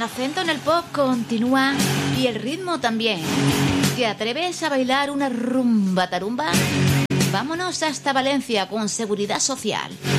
acento en el pop continúa y el ritmo también. ¿Te atreves a bailar una rumba tarumba? Vámonos hasta Valencia con Seguridad Social.